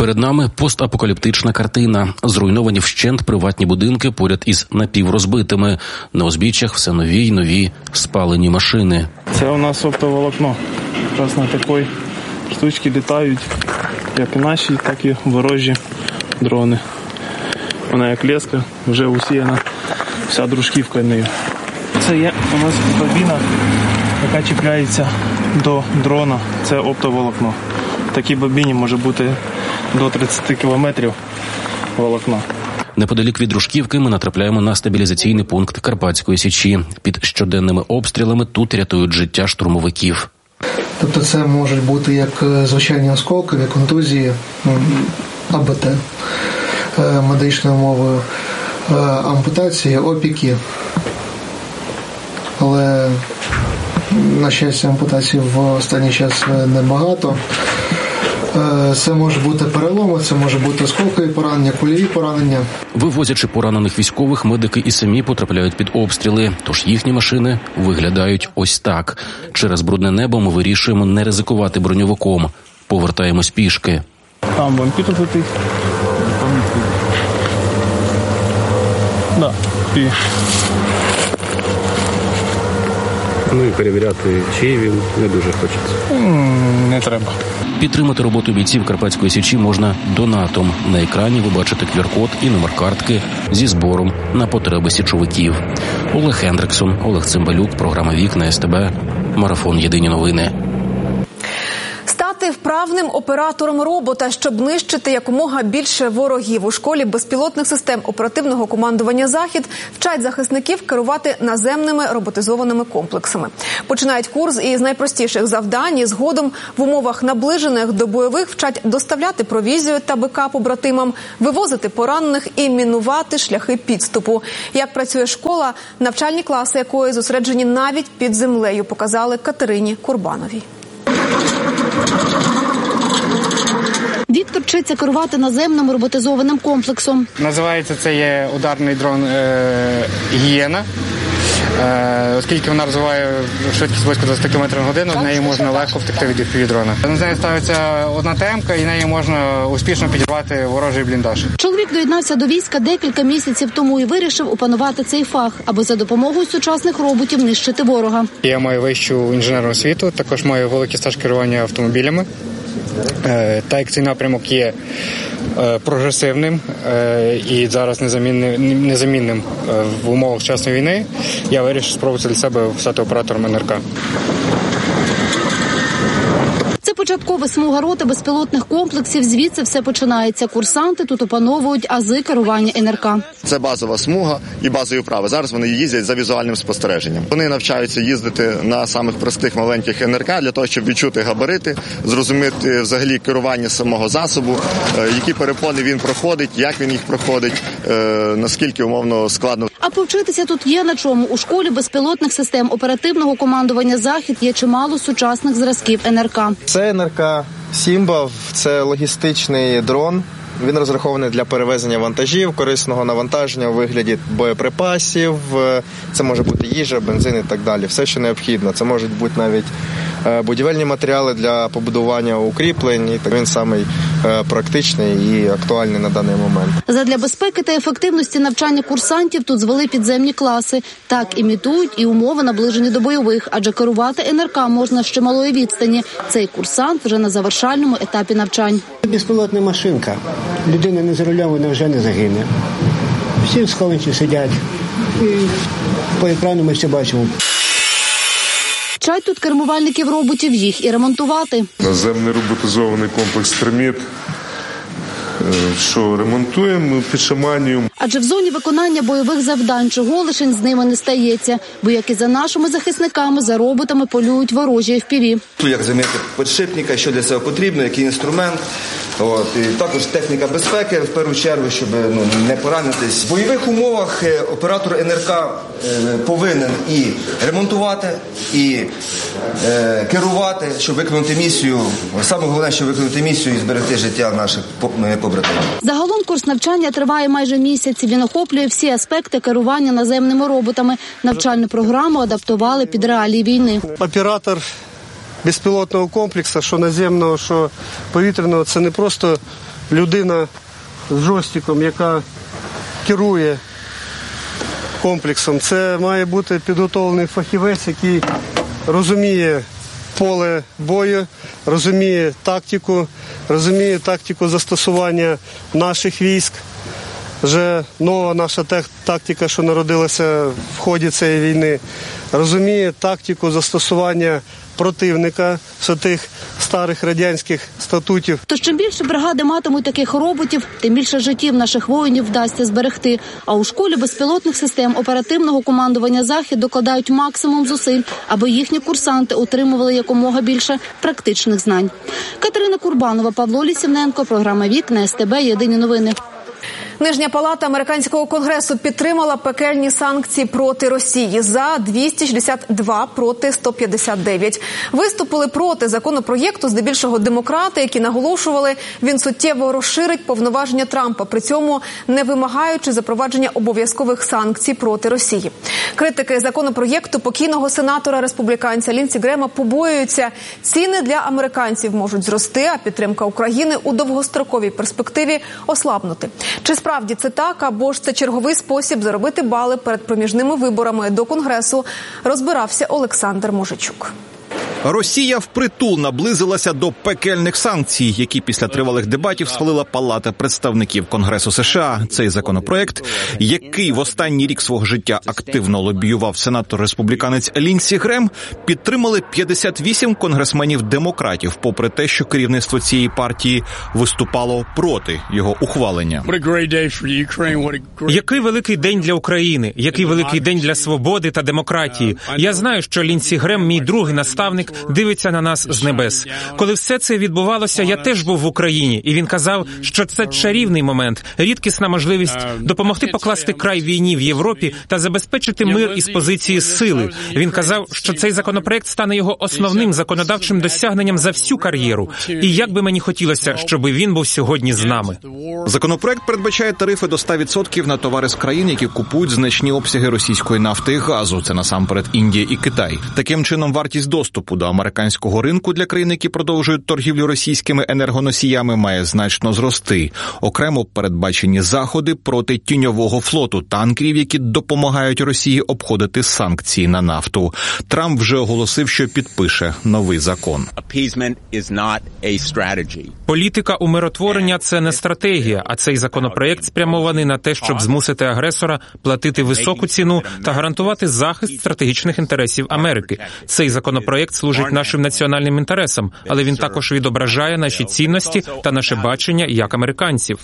Перед нами постапокаліптична картина. Зруйновані вщент приватні будинки поряд із напіврозбитими. На узбіччях все нові й нові спалені машини. Це у нас оптоволокно. Якраз на такій штучці літають як і наші, так і ворожі дрони. Вона як леска, вже усіяна вся дружківка нею. Це є у нас бобіна, яка чіпляється до дрона. Це оптоволокно. В такій бобіні може бути до 30 кілометрів волокна. Неподалік від дружківки ми натрапляємо на стабілізаційний пункт Карпатської Січі. Під щоденними обстрілами тут рятують життя штурмовиків. Тобто це можуть бути як звичайні осколкові, контузії, АБТ, медичною мовою, ампутації, опіки. Але, на щастя, ампутацій в останній час небагато. Це може бути переломи, це може бути осколкові поранення, кульові поранення. Вивозячи поранених військових, медики і самі потрапляють під обстріли, тож їхні машини виглядають ось так. Через брудне небо ми вирішуємо не ризикувати броньовиком. Повертаємось пішки. Там вампір летить. Ну і перевіряти, чи він не дуже хочеться. Не треба. Підтримати роботу бійців Карпатської Січі можна донатом. На екрані ви бачите QR-код і номер картки зі збором на потреби січовиків. Олег Хендриксон, Олег Цимбалюк, програма «Вікна», СТБ, Марафон «Єдині новини». Стати вправним оператором робота, щоб нищити якомога більше ворогів. У школі безпілотних систем оперативного командування «Захід» вчать захисників керувати наземними роботизованими комплексами. Починають курс із найпростіших завдань і згодом в умовах наближених до бойових вчать доставляти провізію та БК побратимам, вивозити поранених і мінувати шляхи підступу. Як працює школа, навчальні класи якої зосереджені навіть під землею, показали Катерині Курбановій. Віктор вчиться керувати наземним роботизованим комплексом. Називається це є ударний дрон «Гієна». Оскільки вона розвиває швидкість близько 20 км на годину, в неї можна легко втекти від FPV-дрона. На неї ставиться одна ТМ-ка, і нею можна успішно підірвати ворожий бліндаж. Чоловік доєднався до війська декілька місяців тому і вирішив опанувати цей фах, аби за допомогою сучасних роботів нищити ворога. Я маю вищу інженерну освіту, також маю великий стаж керування автомобілями. Так як цей напрямок є прогресивним і зараз незамінним в умовах сучасної війни, я вирішив спробувати для себе стати оператором НРК. Це початкова смуга роти безпілотних комплексів, звідси все починається. Курсанти тут опановують ази керування НРК. Це базова смуга і базові вправи. Зараз вони їздять за візуальним спостереженням. Вони навчаються їздити на самих простих маленьких НРК для того, щоб відчути габарити, зрозуміти взагалі керування самого засобу, які перепони він проходить, як він їх проходить, наскільки умовно складно. А повчитися тут є на чому. У школі безпілотних систем оперативного командування «Захід» є чимало сучасних зразків НРК. Це НРК «Сімба», це логістичний дрон. Він розрахований для перевезення вантажів, корисного навантаження у вигляді боєприпасів. Це може бути їжа, бензин і так далі. Все, що необхідно. Це можуть бути навіть будівельні матеріали для побудування укріплень. Він самий практичний і актуальний на даний момент. Задля безпеки та ефективності навчання курсантів тут звели підземні класи. Так імітують і умови наближені до бойових, адже керувати НРК можна з чималої відстані. Цей курсант вже на завершальному етапі навчань. Безпілотна машинка. Людина не за рулем, вона вже не загине. Всі в схованці сидять. І по екрану ми все бачимо. Вчать тут кермувальників роботів їх і ремонтувати. Наземний роботизований комплекс «Терміт», що ремонтуємо під Шаманію. Адже в зоні виконання бойових завдань чого лишень з ними не стається, бо як і за нашими захисниками, за роботами полюють ворожі FPV. Тут як заміряти підшипника, що для цього потрібно, який інструмент. І також техніка безпеки, в першу чергу, щоб не поранитись. В бойових умовах оператор НРК повинен і ремонтувати, і керувати, щоб виконати місію. Саме головне, щоб виконати місію і зберегти життя наших побратимів. Загалом курс навчання триває майже місяць. Він охоплює всі аспекти керування наземними роботами. Навчальну програму адаптували під реалії війни. Оператор безпілотного комплексу, що наземного, що повітряного, це не просто людина з джойстиком, яка керує комплексом. Це має бути підготовлений фахівець, який розуміє поле бою, розуміє тактику застосування наших військ. Вже нова наша тактика, що народилася в ході цієї війни, розуміє тактику застосування противника з тих старих радянських статутів. Тож чим більше бригади матимуть таких роботів, тим більше життів наших воїнів вдасться зберегти. А у школі безпілотних систем оперативного командування «Захід» докладають максимум зусиль, аби їхні курсанти отримували якомога більше практичних знань. Катерина Курбанова, Павло Лісівненко, програма «Вікна», СТБ, Єдині новини. Нижня палата американського конгресу підтримала пекельні санкції проти Росії за 262 проти 159. Виступили проти законопроєкту здебільшого демократи, які наголошували, він суттєво розширить повноваження Трампа, при цьому не вимагаючи запровадження обов'язкових санкцій проти Росії. Критики законопроєкту покійного сенатора-республіканця Лінсі Грема побоюються, ціни для американців можуть зрости, а підтримка України у довгостроковій перспективі ослабнути. Чи справді це так, або ж це черговий спосіб заробити бали перед проміжними виборами до Конгресу, розбирався Олександр Мужичук. Росія впритул наблизилася до пекельних санкцій, які після тривалих дебатів схвалила Палата представників Конгресу США. Цей законопроект, який в останній рік свого життя активно лобіював сенатор-республіканець Лінсі Грем, підтримали 58 конгресменів-демократів, попри те, що керівництво цієї партії виступало проти його ухвалення. Який великий день для України, який великий день для свободи та демократії. Я знаю, що Лінсі Грем, мій другий наставник, дивиться на нас з небес. Коли все це відбувалося, я теж був в Україні, і він казав, що це чарівний момент, рідкісна можливість допомогти покласти край війні в Європі та забезпечити мир із позиції сили. Він казав, що цей законопроект стане його основним законодавчим досягненням за всю кар'єру. І як би мені хотілося, щоб він був сьогодні з нами. Законопроект передбачає тарифи до 100% на товари з країн, які купують значні обсяги російської нафти і газу. Це насамперед Індія і Китай. Таким чином, вартість доступу до американського ринку для країн, які продовжують торгівлю російськими енергоносіями, має значно зрости. Окремо передбачені заходи проти тіньового флоту танкерів, які допомагають Росії обходити санкції на нафту. Трамп вже оголосив, що підпише новий закон. Політика умиротворення – це не стратегія, а цей законопроект спрямований на те, щоб змусити агресора платити високу ціну та гарантувати захист стратегічних інтересів Америки. Цей законопроект служить нашим національним інтересам, але він також відображає наші цінності та наше бачення як американців.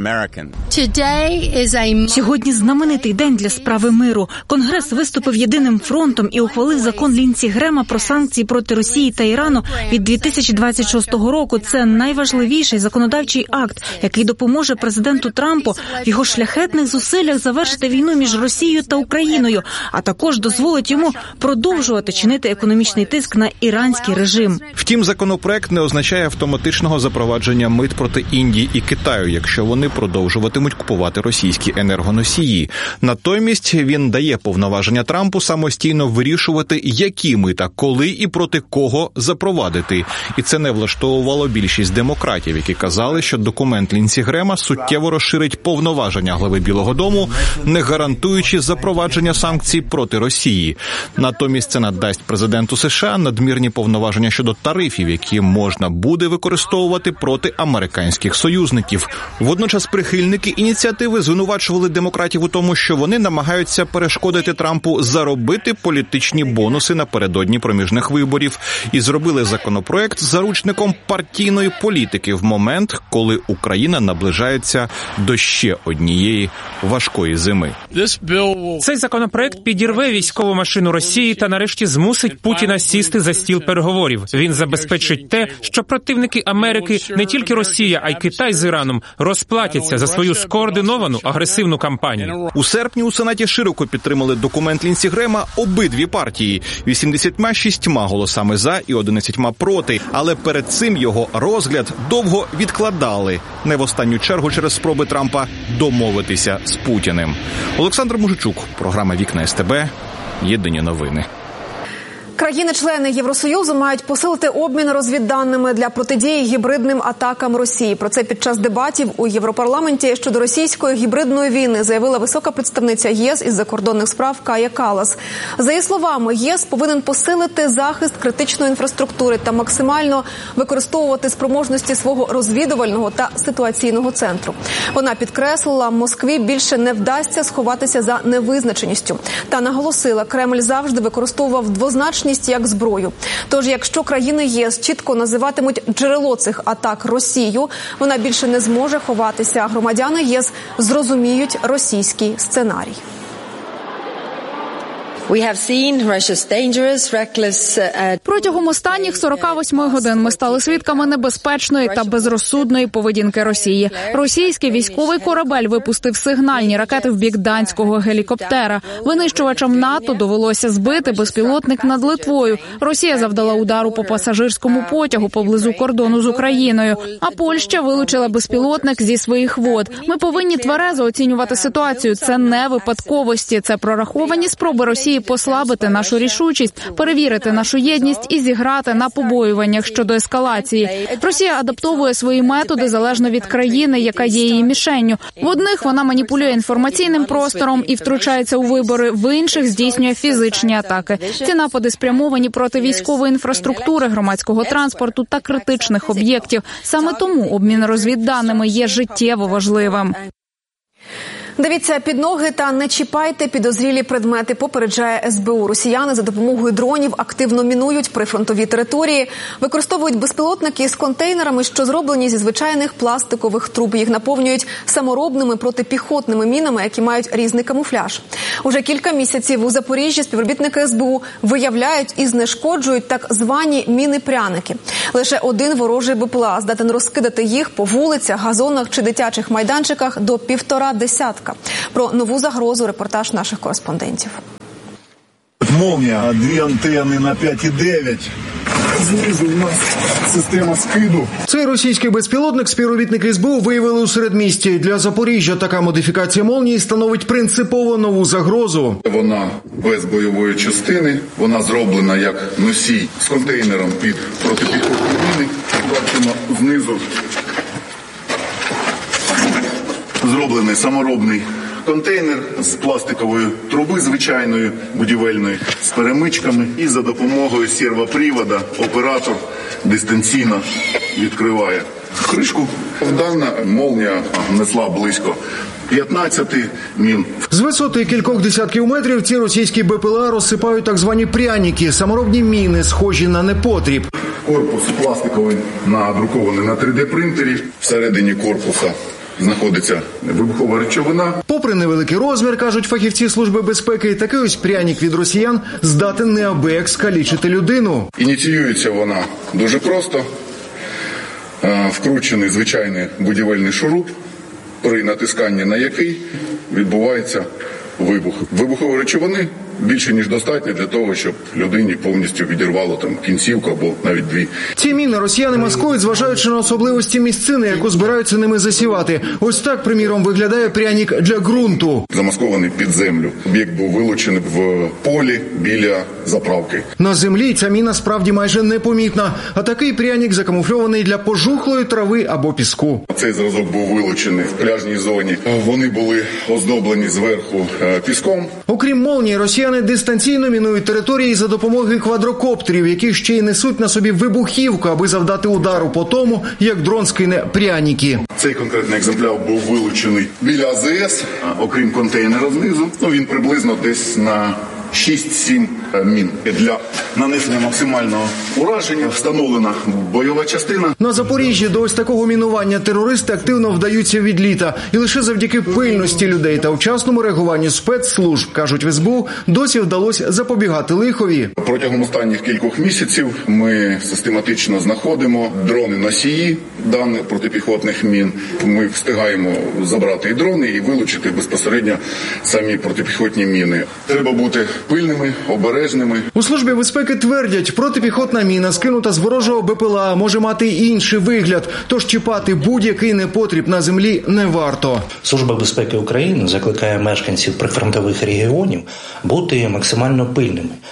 Сьогодні знаменитий день для справи миру. Конгрес виступив єдиним фронтом і ухвалив закон Лінсі Грема про санкції проти Росії та Ірану від 2026 року. Це найважливіший законодавчий акт, який допоможе президенту Трампу в його шляхетних зусиллях завершити війну між Росією та Україною, а також дозволить йому продовжувати чинити економічний тиск на іранський режим. Втім, законопроект не означає автоматичного запровадження мит проти Індії і Китаю, якщо вони продовжуватимуть купувати російські енергоносії. Натомість він дає повноваження Трампу самостійно вирішувати, які мита, коли і проти кого запровадити. І це не влаштовувало більшість демократів, які казали, що документ Лінсі Грема суттєво розширить повноваження глави Білого дому, не гарантуючи запровадження санкцій проти Росії. Натомість це надасть президенту США надмірні повноваження щодо тарифів, які можна буде використовувати проти американських союзників. Водночас прихильники ініціативи звинувачували демократів у тому, що вони намагаються перешкодити Трампу заробити політичні бонуси напередодні проміжних виборів і зробили законопроект заручником партійної політики в момент, коли Україна наближається до ще однієї важкої зими. Цей законопроект підірве військову машину Росії та нарешті змусить Путіна сісти за стіл переговорів. Він забезпечить те, що противники Америки, не тільки Росія, а й Китай з Іраном, розплатяться за свою скоординовану агресивну кампанію. У серпні у Сенаті широко підтримали документ Лінсі Грема обидві партії – 86 голосами «за» і 11 проти. Але перед цим його розгляд довго відкладали. Не в останню чергу через спроби Трампа домовитися з Путіним. Олександр Мужичук, програма «Вікна СТБ», Єдині новини. Країни-члени Євросоюзу мають посилити обмін розвідданими для протидії гібридним атакам Росії. Про це під час дебатів у Європарламенті щодо російської гібридної війни заявила висока представниця ЄС із закордонних справ Кая Каллас. За її словами, єС повинен посилити захист критичної інфраструктури та максимально використовувати спроможності свого розвідувального та ситуаційного центру. Вона підкреслила, Москві більше не вдасться сховатися за невизначеністю. Та наголосила, Кремль завжди використовував двозначність як зброю. Тож, якщо країни ЄС чітко називатимуть джерело цих атак Росію, вона більше не зможе ховатися. Громадяни ЄС зрозуміють російський сценарій. Протягом останніх 48 годин ми стали свідками небезпечної та безрозсудної поведінки Росії. Російський військовий корабель випустив сигнальні ракети в бік данського гелікоптера. Винищувачам НАТО довелося збити безпілотник над Литвою. Росія завдала удару по пасажирському потягу поблизу кордону з Україною. А Польща вилучила безпілотник зі своїх вод. Ми повинні тверезо оцінювати ситуацію. Це не випадковості, це прораховані спроби Росії послабити нашу рішучість, перевірити нашу єдність і зіграти на побоюваннях щодо ескалації. Росія адаптовує свої методи залежно від країни, яка є її мішенню. В одних вона маніпулює інформаційним простором і втручається у вибори, в інших здійснює фізичні атаки. Ці напади спрямовані проти військової інфраструктури, громадського транспорту та критичних об'єктів. Саме тому обмін розвідданими є життєво важливим. Дивіться під ноги та не чіпайте підозрілі предмети, попереджає СБУ. Росіяни за допомогою дронів активно мінують прифронтові території, використовують безпілотники з контейнерами, що зроблені зі звичайних пластикових труб. Їх наповнюють саморобними протипіхотними мінами, які мають різний камуфляж. Уже кілька місяців у Запоріжжі співробітники СБУ виявляють і знешкоджують так звані міни-пряники. Лише один ворожий БПЛА здатен розкидати їх по вулицях, газонах чи дитячих майданчиках до 1,5 десятка. Про нову загрозу репортаж наших кореспондентів. Молнія, 2 антени на 5,9. Знизу у нас система скиду. Цей російський безпілотник співробітники СБУ виявили у середмісті. Для Запоріжжя така модифікація «Молнії» становить принципово нову загрозу. Вона без бойової частини, вона зроблена як носій з контейнером під протипіхотні міни. Бачимо знизу зроблений саморобний контейнер з пластикової труби звичайної, будівельної, з перемичками. І за допомогою сервопривода оператор дистанційно відкриває кришку. Дана «Молнія» несла близько 15 мін. З висоти кількох десятків метрів ці російські БПЛА розсипають так звані пряники, саморобні міни, схожі на непотріб. Корпус пластиковий, надрукований на 3D-принтері. Всередині корпуса знаходиться вибухова речовина. Попри невеликий розмір, кажуть фахівці Служби безпеки, такий ось пряник від росіян здатен неабияк скалічити людину. Ініціюється вона дуже просто. Вкручений звичайний будівельний шуруп, при натисканні на який відбувається вибух. Вибухової речовини більше, ніж достатньо для того, щоб людині повністю відірвало там кінцівку або навіть дві. Ці міни росіяни маскують, зважаючи на особливості місцини, яку збираються ними засівати. Ось так, приміром, виглядає пряник для ґрунту. Замаскований під землю. Об'єкт був вилучений в полі біля заправки. На землі ця міна справді майже непомітна, а такий пряник закамуфльований для пожухлої трави або піску. Цей зразок був вилучений в пляжній зоні. Вони були оздоблені зверху піском. Окрім «Молнії», росіяни дистанційно мінують території за допомогою квадрокоптерів, які ще й несуть на собі вибухівку, аби завдати удару по тому, як дрон скине пряники. Цей конкретний екземпляр був вилучений біля АЗС, окрім контейнера знизу. Він приблизно десь на 6-7 мін. Для нанесення максимального ураження встановлена бойова частина. На Запоріжжі до ось такого мінування терористи активно вдаються від літа. І лише завдяки пильності людей та вчасному реагуванню спецслужб, кажуть в СБУ, досі вдалося запобігати лихові. Протягом останніх кількох місяців ми систематично знаходимо дрони-носії даних протипіхотних мін. Ми встигаємо забрати і дрони, і вилучити безпосередньо самі протипіхотні міни. Треба бути пильними, обережними. У Службі безпеки твердять, протипіхотна міна, скинута з ворожого БПЛА, може мати інший вигляд, тож чіпати будь-який непотріб на землі не варто. Служба безпеки України закликає мешканців прифронтових регіонів бути максимально пильними.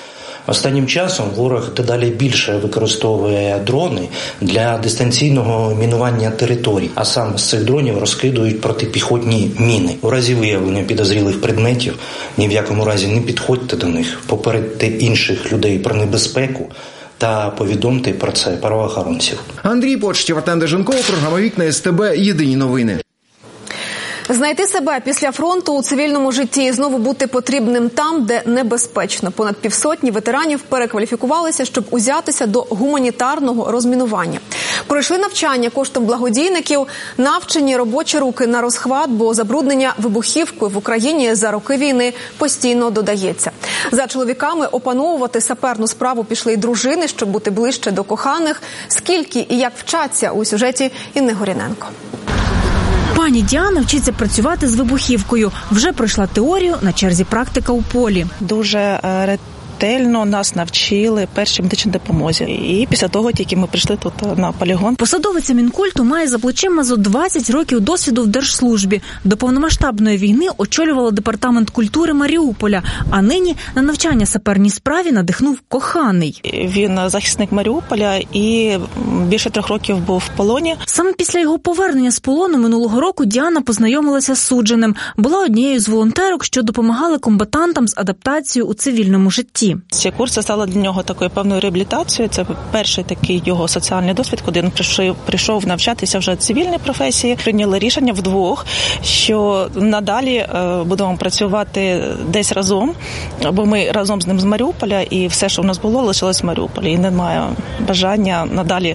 Останнім часом ворог дедалі більше використовує дрони для дистанційного мінування територій, а саме з цих дронів розкидують протипіхотні міни. У разі виявлення підозрілих предметів ні в якому разі не підходьте до них, попередьте інших людей про небезпеку та повідомте про це правоохоронців. Андрій Почтів, Артем Деженков, програма «Вікна СТБ», єдині новини. Знайти себе після фронту у цивільному житті і знову бути потрібним там, де небезпечно. Понад 500 ветеранів перекваліфікувалися, щоб узятися до гуманітарного розмінування. Пройшли навчання коштом благодійників, навчені робочі руки на розхват, бо забруднення вибухівкою в Україні за роки війни постійно додається. За чоловіками опановувати саперну справу пішли й дружини, щоб бути ближче до коханих. Скільки і як вчаться у сюжеті Інни Горіненко. Пані Діана вчиться працювати з вибухівкою. Вже пройшла теорію, на черзі практика у полі. Дуже ретельно нас навчили першій медичній допомозі. І після того тільки ми прийшли тут на полігон. Посадовиця Мінкульту має за плечима зо 20 років досвіду в держслужбі. До повномасштабної війни очолювала департамент культури Маріуполя, а нині на навчання саперній справі надихнув коханий. Він захисник Маріуполя і більше 3 років був в полоні. Саме після його повернення з полону минулого року Діана познайомилася з судженим. Була однією з волонтерок, що допомагали комбатантам з адаптацією у цивільному житті. Ці курси стали для нього такою певною реабілітацією. Це перший такий його соціальний досвід, куди він прийшов навчатися вже цивільній професії. Прийняли рішення вдвох, що надалі будемо працювати десь разом, бо ми разом з ним з Маріуполя, і все, що в нас було, лишилось в Маріуполі. І немає бажання надалі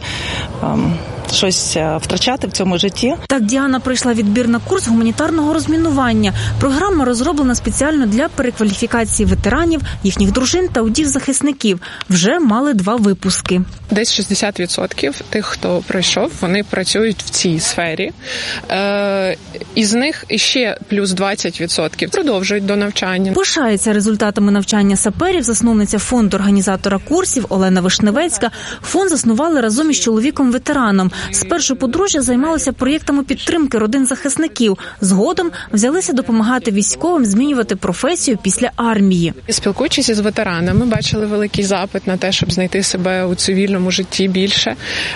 щось втрачати в цьому житті. Так Діана пройшла відбір на курс гуманітарного розмінування. Програма розроблена спеціально для перекваліфікації ветеранів, їхніх дружин та удів-захисників. Вже мали 2 випуски. Десь 60% тих, хто пройшов, вони працюють в цій сфері. Із них ще плюс 20% продовжують до навчання. Пишається результатами навчання саперів засновниця фонду організатора курсів Олена Вишневецька. Фонд заснували разом із чоловіком-ветераном. Спершу подружжя займалося проєктами підтримки родин захисників. Згодом взялися допомагати військовим змінювати професію після армії. Спілкуючись із ветеранами, бачили великий запит на те, щоб знайти себе у цивільному житті більше.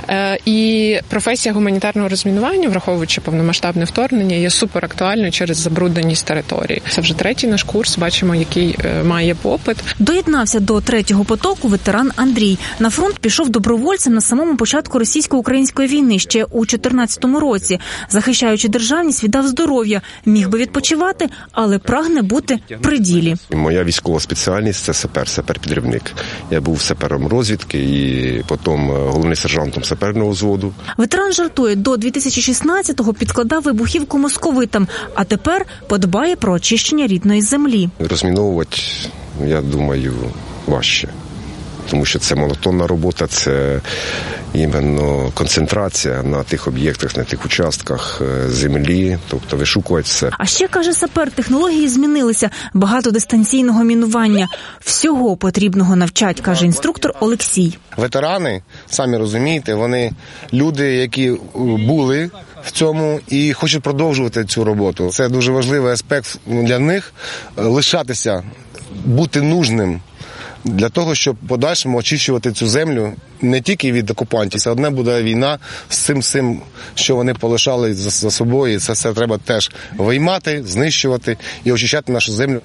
І професія гуманітарного розмінування, враховуючи повномасштабне вторгнення, є суперактуальною через забрудненість території. Це вже 3-й наш курс, бачимо, який має попит. Доєднався до 3-го потоку ветеран Андрій. На фронт пішов добровольцем на самому початку російсько-української війни ще у 2014 році. Захищаючи державність, віддав здоров'я. Міг би відпочивати, але прагне бути при ділі. Моя військова спеціальність – це сапер-підривник. Я був сапером розвідки і потім головним сержантом саперного взводу. Ветеран жартує, до 2016-го підкладав вибухівку московитам, а тепер подбає про очищення рідної землі. Розміновувати, я думаю, важче. Тому що це монотонна робота, це іменно концентрація на тих об'єктах, на тих участках землі, тобто вишукувати все. А ще, каже сапер, технології змінилися, багато дистанційного мінування. Всього потрібного навчать, каже інструктор Олексій. Ветерани, самі розумієте, вони люди, які були в цьому і хочуть продовжувати цю роботу. Це дуже важливий аспект для них – лишатися, бути нужним. Для того, щоб подальшому очищувати цю землю не тільки від окупантів. Це одне буде війна з цим, що вони полишали за собою. Це все треба теж виймати, знищувати і очищати нашу землю.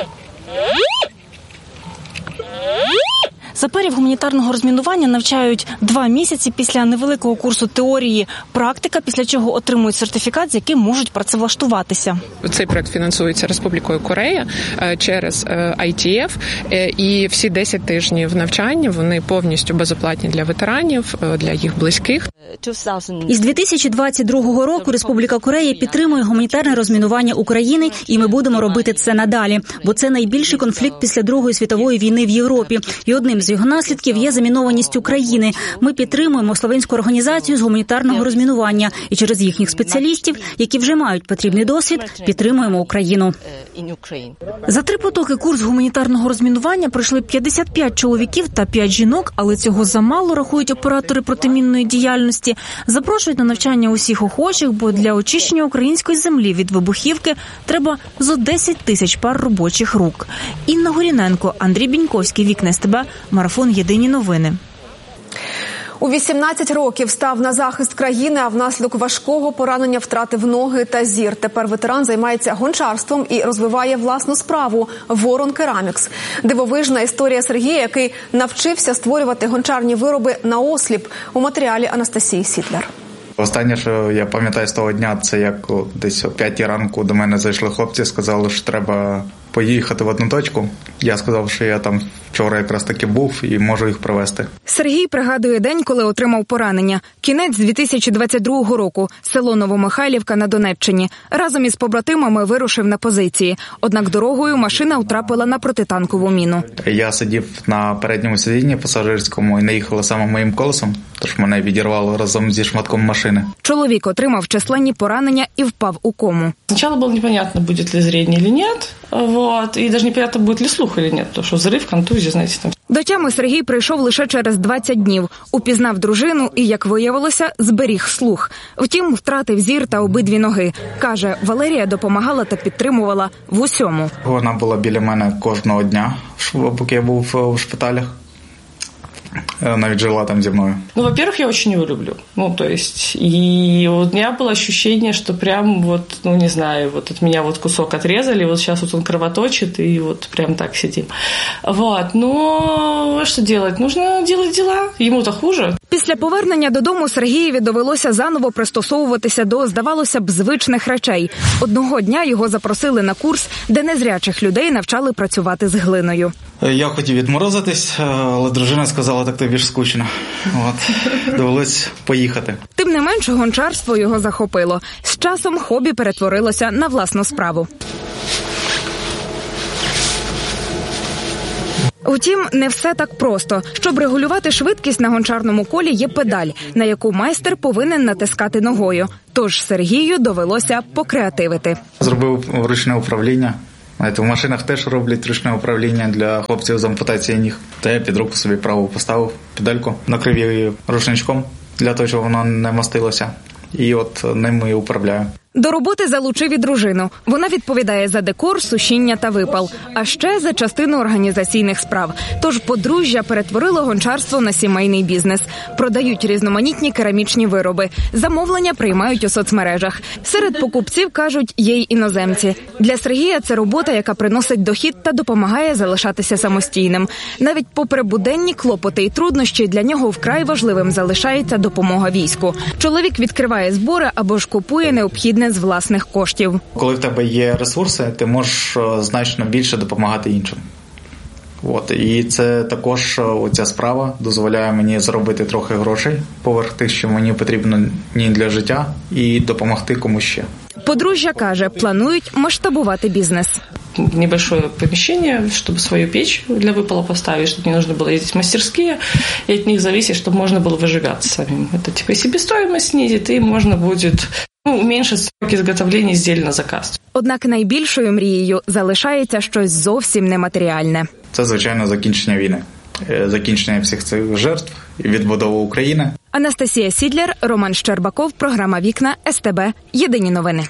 Саперів гуманітарного розмінування навчають 2 місяці після невеликого курсу теорії. Практика, після чого отримують сертифікат, з яким можуть працевлаштуватися. Цей проект фінансується Республікою Корея через ITF, і всі 10 тижнів навчання, вони повністю безоплатні для ветеранів, для їх близьких. Із 2022 року Республіка Корея підтримує гуманітарне розмінування України, і ми будемо робити це надалі, бо це найбільший конфлікт після Другої світової війни в Європі. І одним з з його наслідків є замінованість України. Ми підтримуємо словенську організацію з гуманітарного розмінування і через їхніх спеціалістів, які вже мають потрібний досвід, підтримуємо Україну. За 3 потоки курс гуманітарного розмінування пройшли 55 чоловіків та 5 жінок, але цього замало, рахують оператори протимінної діяльності. Запрошують на навчання усіх охочих, бо для очищення української землі від вибухівки треба зо 10 тисяч пар робочих рук. Інна Горіненко, Андрій Біньковський, Вікна СТБ, Марафон Єдині новини. У 18 років став на захист країни, а внаслідок важкого поранення втратив ноги та зір. Тепер ветеран займається гончарством і розвиває власну справу – Ворон Керамікс. Дивовижна історія Сергія, який навчився створювати гончарні вироби наосліп, у матеріалі Анастасії Сідляр. Останнє, що я пам'ятаю з того дня, це як десь о 5 ранку до мене зайшли хлопці, сказали, що треба поїхати в одну точку. Я сказав, що я там вчора якраз таки був і можу їх привезти. Сергій пригадує день, коли отримав поранення. Кінець 2022 року. Село Новомихайлівка на Донеччині. Разом із побратимами вирушив на позиції. Однак дорогою машина втрапила на протитанкову міну. Я сидів на передньому сидінні пасажирському і не їхала саме моїм колесом, тож мене відірвало разом зі шматком машини. Чоловік отримав численні поранення і впав у кому. Спочатку було непонятно, буде ли зріння чи ні. Вот. И даже непонятно, будет ли слух или нет, потому что взрыв, контузия, знаете, там. До тями Сергій прийшов лише через 20 днів. Упізнав дружину і, як виявилося, зберіг слух. Втім, втратив зір та обидві ноги. Каже, Валерія допомагала та підтримувала в усьому. Вона була біля мене кожного дня, поки я був у шпиталях. Навіть жила там зі мною. Ну, во-первых, я очень его люблю. Ну, то есть, и вот у меня было ощущение, что прям вот, ну, не знаю, вот от меня вот кусок отрезали, вот сейчас вот он кровоточит, и вот прям так сидим. Вот, но что делать? Нужно делать дела, ему-то хуже. Після повернення додому Сергієві довелося заново пристосовуватися до, здавалося б, звичних речей. Одного дня його запросили на курс, де незрячих людей навчали працювати з глиною. Я хотів відморозитись, але дружина сказала, так тобі ж скучно. От, довелось поїхати. Тим не менш, гончарство його захопило. З часом хобі перетворилося на власну справу. Утім, не все так просто. Щоб регулювати швидкість на гончарному колі, є педаль, на яку майстер повинен натискати ногою. Тож Сергію довелося покреативити. Зробив ручне управління. В машинах теж роблять ручне управління для хлопців з ампутацією ніг. Та я під руку собі праву поставив педальку, накрив її рушничком для того, щоб воно не мастилося. І от ним і управляю. До роботи залучив і дружину. Вона відповідає за декор, сушіння та випал, а ще за частину організаційних справ. Тож подружжя перетворило гончарство на сімейний бізнес. Продають різноманітні керамічні вироби. Замовлення приймають у соцмережах. Серед покупців, кажуть, є й іноземці. Для Сергія це робота, яка приносить дохід та допомагає залишатися самостійним. Навіть попри буденні клопоти і труднощі, для нього вкрай важливим залишається допомога війську. Чоловік відкриває збори або ж купує необхідне з власних коштів. Коли в тебе є ресурси, ти можеш значно більше допомагати іншим. От. І це також оця справа дозволяє мені заробити трохи грошей поверх тих, що мені потрібно для життя, і допомогти комусь ще. Подружжя каже, планують масштабувати бізнес. Небольшое помещение, чтобы свою печь для выпала поставить, чтобы не нужно было ездить в мастерские, и от них зависит, чтобы можно было выжигаться самим. Это типа себестоимость снизит, и можно будет уменьшить сроки изготовления изделий на заказ. Однак найбільшою мрією залишається щось зовсім нематеріальне. Це, звичайно, закінчення війни. Закінчення всіх цих жертв і відбудова України. Анастасія Сідляр, Роман Щербаков, програма «Вікна», СТБ, Єдині новини.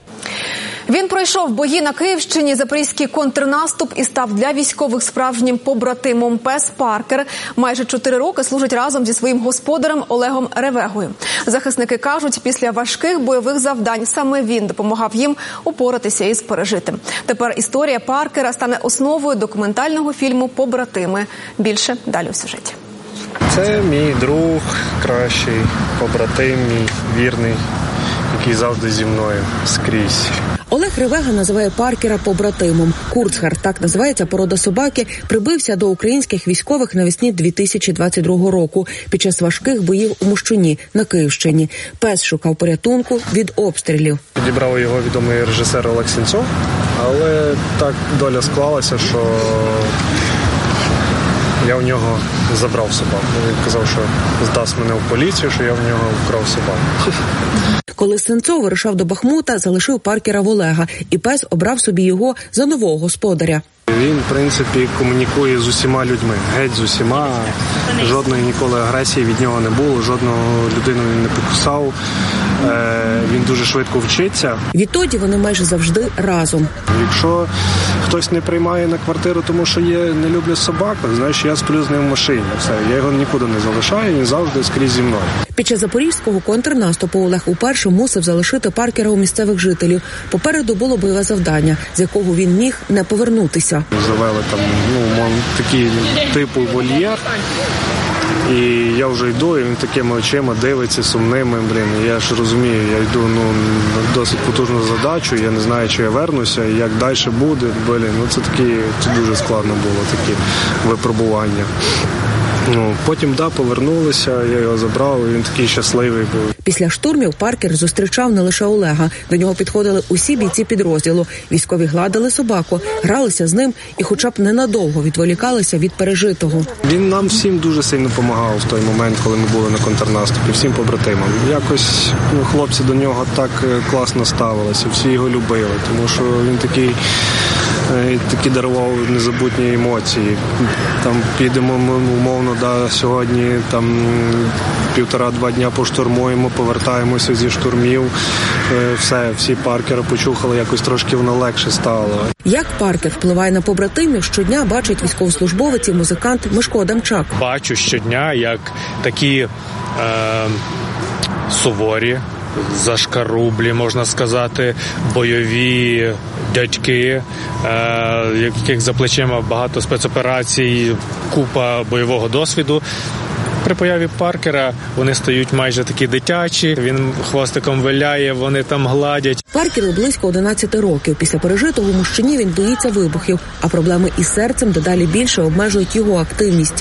Він пройшов бої на Київщині, запорізький контрнаступ і став для військових справжнім побратимом. Пес Паркер майже 4 роки служить разом зі своїм господарем Олегом Ревегою. Захисники кажуть, після важких бойових завдань саме він допомагав їм упоратися із пережитим. Тепер історія Паркера стане основою документального фільму «Побратими». Більше далі у сюжеті. Це мій друг, кращий побратим, мій вірний, який завжди зі мною скрізь. Олег Ревега називає Паркера побратимом. Курцхар, так називається порода собаки, прибився до українських військових навесні 2022 року під час важких боїв у Мощуні на Київщині. Пес шукав порятунку від обстрілів. Підібрав його відомий режисер Олег Сенцов, але так доля склалася, що я в нього забрав собаку. Він казав, що здасть мене в поліцію, що я в нього вкрав собаку. Коли Сенцов вирушав до Бахмута, залишив Паркера в Олега, і пес обрав собі його за нового господаря. Він, в принципі, комунікує з усіма людьми, геть з усіма. Жодної ніколи агресії від нього не було, жодного людину він не покусав. Він дуже швидко вчиться. Відтоді вони майже завжди разом. Якщо хтось не приймає на квартиру, тому що не люблять собак, знаєш, я сплю з ним в машині. Все, я його нікуди не залишаю, він завжди скрізь зі мною. Під час запорізького контрнаступу Олег уперше мусив залишити Паркера у місцевих жителів. Попереду було бойове завдання, з якого він міг не повернутися. Завели там, такий типу вольєр. І я вже йду, і він такими очима дивиться, сумними, я ж розумію, я йду на досить потужну задачу, я не знаю, чи я вернуся, і як далі буде, це дуже складно було, такі випробування. Потім, повернулися, я його забрав, і він такий щасливий був. Після штурмів Паркер зустрічав не лише Олега. До нього підходили усі бійці підрозділу. Військові гладили собаку, гралися з ним і хоча б ненадовго відволікалися від пережитого. Він нам всім дуже сильно допомагав в той момент, коли ми були на контрнаступі, всім побратимам. Якось хлопці до нього так класно ставилися, всі його любили, тому що він такі дарував незабутні емоції. Там підемо, умовно, сьогодні 1,5-2 дня поштурмуємо, повертаємося зі штурмів. Всі Паркера почухали, якось трошки воно легше стало. Як Паркер впливає на побратимів, щодня бачить військовослужбовець і музикант Мишко Адамчак. Бачу щодня, як такі суворі, зашкарублі, можна сказати, бойові дядьки, яких за плечима багато спецоперацій, купа бойового досвіду. При появі Паркера вони стають майже такі дитячі, він хвостиком виляє, вони там гладять. Паркеру близько 11 років. Після пережитого в Мущині він боїться вибухів, а проблеми із серцем дедалі більше обмежують його активність.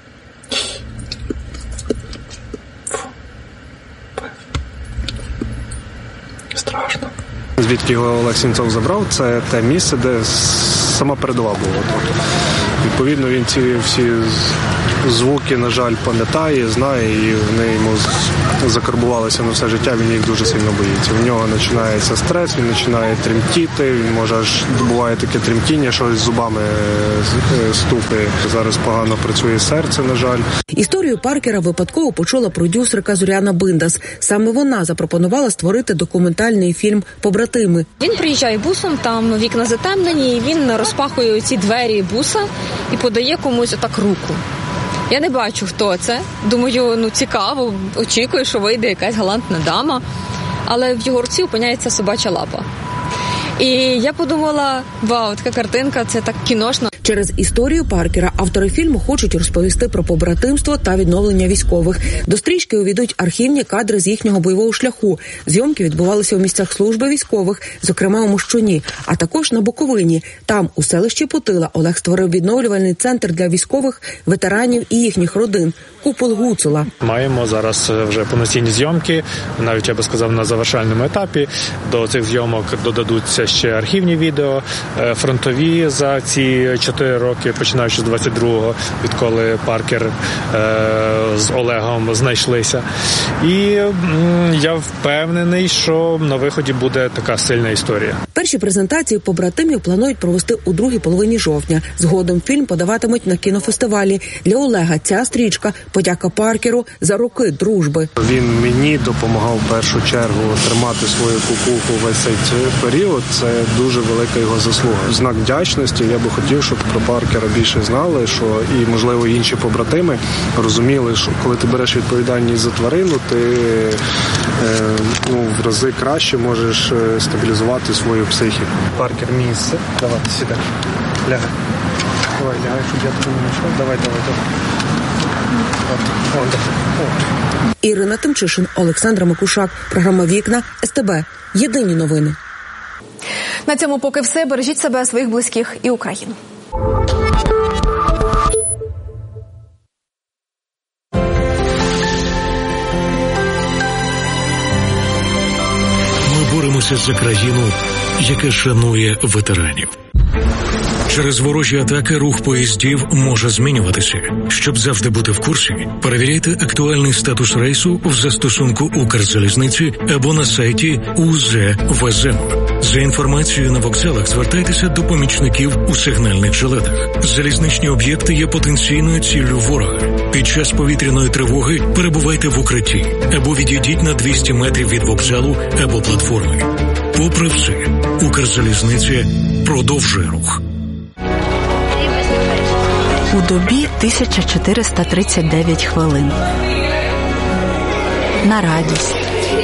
Страшно. Звідки його Олег Сенцов забрав, це те місце, де сама передова була. Відповідно, він ці всі звуки, на жаль, пам'ятає, знає, і вони йому закарбувалися на все життя, він їх дуже сильно боїться. В нього починається стрес, він починає тремтіти, він може аж буває таке тремтіння, що з зубами стукає. Зараз погано працює серце, на жаль. Історію Паркера випадково почула продюсерка Зоряна Биндас. Саме вона запропонувала створити документальний фільм «Побратими». Він приїжджає бусом, там вікна затемнені, і він розпахує ці двері буса і подає комусь отак руку. Я не бачу, хто це. Думаю, цікаво, очікую, що вийде якась галантна дама. Але в його руці опиняється собача лапа. І я подумала, вау, така картинка, це так кіношно. Через історію Паркера автори фільму хочуть розповісти про побратимство та відновлення військових. До стрічки увійдуть архівні кадри з їхнього бойового шляху. Зйомки відбувалися у місцях служби військових, зокрема у Мощуні, а також на Буковині. Там, у селищі Путила, Олег створив відновлювальний центр для військових, ветеранів і їхніх родин – «Купол Гуцула». Маємо зараз вже повноцінні зйомки, навіть, я би сказав, на завершальному етапі. До цих зйомок додадуться ще архівні відео, фронтові за ці 4 роки, починаючи з 22-го, відколи Паркер з Олегом знайшлися. І я впевнений, що на виході буде така сильна історія. Перші презентації побратимів планують провести у другій половині жовтня. Згодом фільм подаватимуть на кінофестивалі. Для Олега ця стрічка – подяка Паркеру за роки дружби. Він мені допомагав в першу чергу тримати свою кукуху весь цей період. Це дуже велика його заслуга. Знак вдячності. Я би хотів, щоб про Паркера більше знали, що і, можливо, інші побратими розуміли, що коли ти береш відповідальність за тварину, ти в рази краще можеш стабілізувати свою психіку. Паркер, місце. Давай, сідай. Лягай. Давай, лягай, щоб я тобі не мішав. Давай. Ірина Тимчишин, Олександр Макушак. Програма «Вікна», СТБ. Єдині новини. На цьому поки все. Бережіть себе, своїх близьких і Україну. Ми боремося за країну, яка шанує ветеранів. Через ворожі атаки рух поїздів може змінюватися. Щоб завжди бути в курсі, перевіряйте актуальний статус рейсу в застосунку Укрзалізниці або на сайті УЗ-ВЗМ. За інформацією на вокзалах звертайтеся до помічників у сигнальних жилетах. Залізничні об'єкти є потенційною ціллю ворога. Під час повітряної тривоги перебувайте в укритті або відійдіть на 200 метрів від вокзалу або платформи. Попри все, Укрзалізниця продовжує рух. У добі 1439 хвилин. На радість,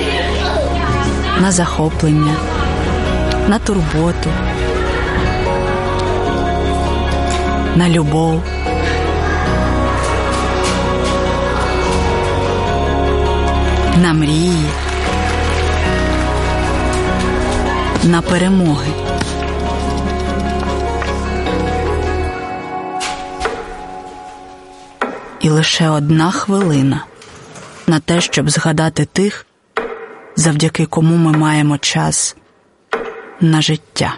на захоплення, на турботу, на любов, на мрії, на перемоги. І лише 1 хвилина на те, щоб згадати тих, завдяки кому ми маємо час на життя.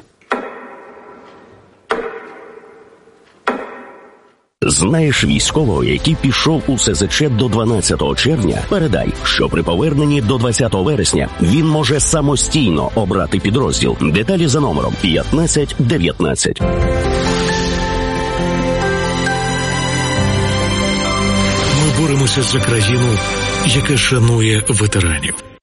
Знаєш військового, який пішов у СЗЧ до 12 червня? Передай, що при поверненні до 20 вересня він може самостійно обрати підрозділ. Деталі за номером 1519. Ми боремося за країну, яка шанує ветеранів.